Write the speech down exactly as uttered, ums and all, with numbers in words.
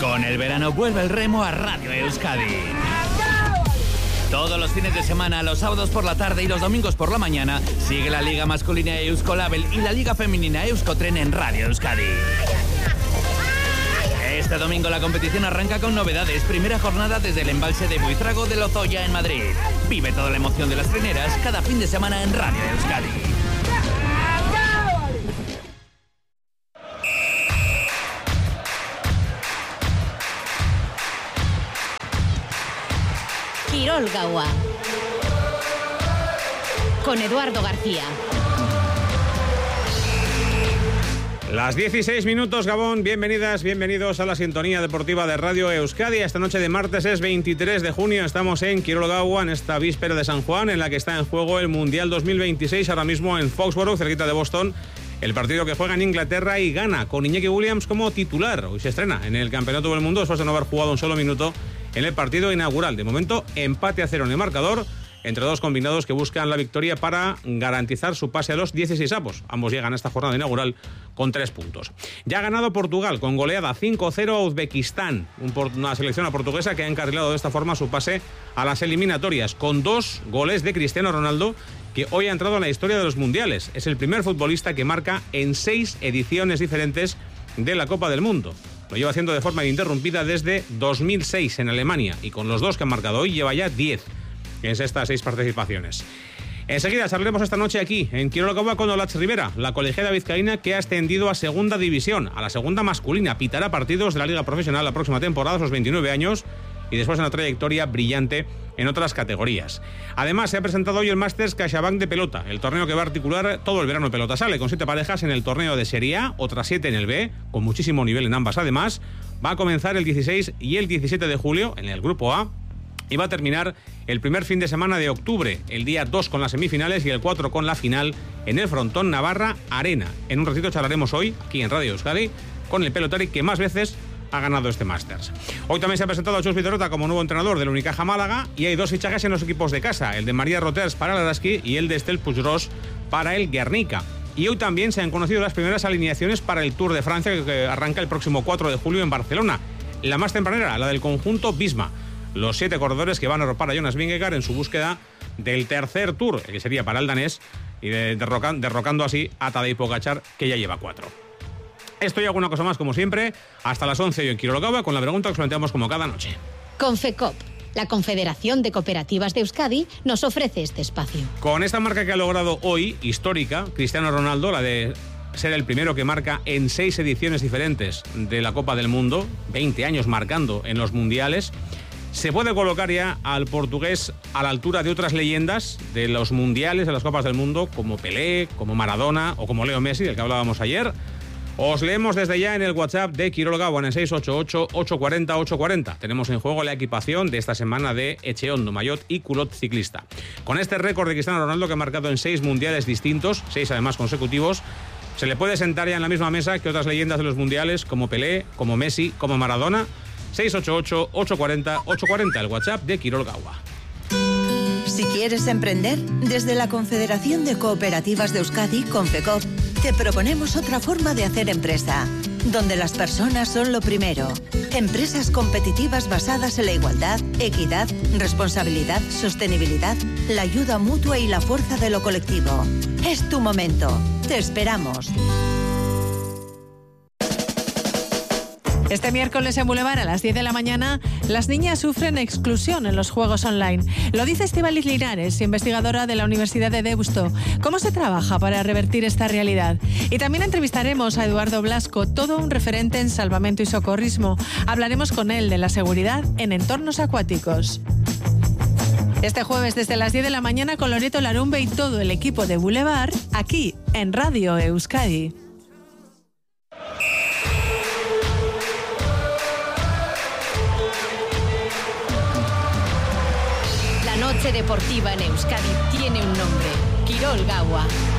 Con el verano vuelve el remo a Radio Euskadi. Todos los fines de semana, los sábados por la tarde y los domingos por la mañana, sigue la Liga Masculina Euskolabel y la Liga Femenina Euskotren en Radio Euskadi. Este domingo la competición arranca con novedades. Primera jornada desde el embalse de Buitrago de Lozoya en Madrid. Vive toda la emoción de las treneras cada fin de semana en Radio Euskadi. Kirol Gaua con Eduardo García. Las dieciséis minutos, Gabón, bienvenidas, bienvenidos a la sintonía deportiva de Radio Euskadi. Esta noche de martes es veintitrés de junio, estamos en Kirol Gaua, en esta víspera de San Juan, en la que está en juego el Mundial dos mil veintiséis, ahora mismo en Foxborough, cerquita de Boston. El partido que juega en Inglaterra y gana, con Iñaki Williams como titular. Hoy se estrena en el Campeonato del Mundo, después de no haber jugado un solo minuto en el partido inaugural. De momento, empate a cero en el marcador entre dos combinados que buscan la victoria para garantizar su pase a los dieciséis avos. Ambos llegan a esta jornada inaugural con tres puntos. Ya ha ganado Portugal con goleada cinco cero a Uzbekistán, una selección portuguesa que ha encarrilado de esta forma su pase a las eliminatorias, con dos goles de Cristiano Ronaldo, que hoy ha entrado en la historia de los mundiales. Es el primer futbolista que marca en seis ediciones diferentes de la Copa del Mundo. Lo lleva haciendo de forma ininterrumpida desde dos mil seis en Alemania, y con los dos que han marcado hoy lleva ya diez en estas seis participaciones. Enseguida charlaremos esta noche aquí en Kirol Gaua con Olatz Rivera, la colegiada vizcaína que ha ascendido a segunda división, a la segunda masculina. Pitará partidos de la liga profesional la próxima temporada a sus veintinueve años y después una trayectoria brillante en otras categorías. Además, se ha presentado hoy el Masters CaixaBank de pelota, el torneo que va a articular todo el verano de pelota sale, con siete parejas en el torneo de Serie A, otras siete en el B, con muchísimo nivel en ambas. Además, va a comenzar el dieciséis y el diecisiete de julio en el Grupo A, y va a terminar el primer fin de semana de octubre, el día dos con las semifinales y el cuatro con la final en el Frontón Navarra Arena. En un ratito charlaremos hoy, aquí en Radio Euskadi, con el pelotari que más veces ha ganado este Masters. Hoy también se ha presentado a Chus Vidorota como nuevo entrenador del Unicaja Málaga, y hay dos fichajes en los equipos de casa, el de María Roters para el Araski y el de Estel Puigros para el Guernica. Y hoy también se han conocido las primeras alineaciones para el Tour de Francia, que arranca el próximo cuatro de julio en Barcelona. La más tempranera, la del conjunto Visma. Los siete corredores que van a arropar a Jonas Vingegaard en su búsqueda del tercer Tour, el que sería para el danés, y de, derrocan, derrocando así a Tadej Pogačar, que ya lleva cuatro. Esto y alguna cosa más, como siempre, hasta las once hoy en Kirol Gaua, con la pregunta que os planteamos como cada noche. Confecop, la Confederación de Cooperativas de Euskadi, nos ofrece este espacio. Con esta marca que ha logrado hoy, histórica, Cristiano Ronaldo, la de ser el primero que marca en seis ediciones diferentes de la Copa del Mundo, veinte años marcando en los mundiales, se puede colocar ya al portugués a la altura de otras leyendas de los mundiales, de las Copas del Mundo, como Pelé, como Maradona o como Leo Messi, del que hablábamos ayer. Os leemos desde ya en el WhatsApp de Kirol Gaua en el seis ocho ocho, ocho cuatro cero, ocho cuatro cero. Tenemos en juego la equipación de esta semana de Echeondo, Maillot y Culot ciclista. Con este récord de Cristiano Ronaldo, que ha marcado en seis mundiales distintos, seis además consecutivos, se le puede sentar ya en la misma mesa que otras leyendas de los mundiales como Pelé, como Messi, como Maradona. seis ocho ocho, ocho cuatro cero, ocho cuatro cero, el WhatsApp de Kirol Gaua. Si quieres emprender, desde la Confederación de Cooperativas de Euskadi, Confecop, te proponemos otra forma de hacer empresa, donde las personas son lo primero. Empresas competitivas basadas en la igualdad, equidad, responsabilidad, sostenibilidad, la ayuda mutua y la fuerza de lo colectivo. Es tu momento. Te esperamos. Este miércoles en Boulevard a las diez de la mañana, las niñas sufren exclusión en los juegos online. Lo dice Estíbaliz Linares, investigadora de la Universidad de Deusto. ¿Cómo se trabaja para revertir esta realidad? Y también entrevistaremos a Eduardo Blasco, todo un referente en salvamento y socorrismo. Hablaremos con él de la seguridad en entornos acuáticos. Este jueves desde las diez de la mañana con Loreto Larumbe y todo el equipo de Boulevard, aquí en Radio Euskadi. La noche deportiva en Euskadi tiene un nombre: Kirol Gaua.